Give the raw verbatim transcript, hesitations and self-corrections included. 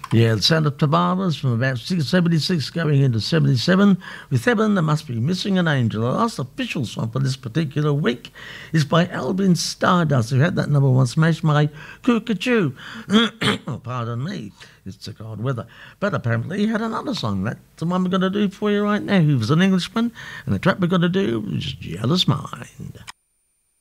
Yeah, the Sound of Tomorrows from about seventy-six going into seventy-seven. With Heaven, There Must Be Missing an Angel. The last official song for this particular week is by Alvin Stardust, who had that number one smash, My Cuckoo. Oh, pardon me, it's the cold weather. But apparently he had another song. That's the one we're going to do for you right now. He was an Englishman, and the track we're going to do is Jealous Mind.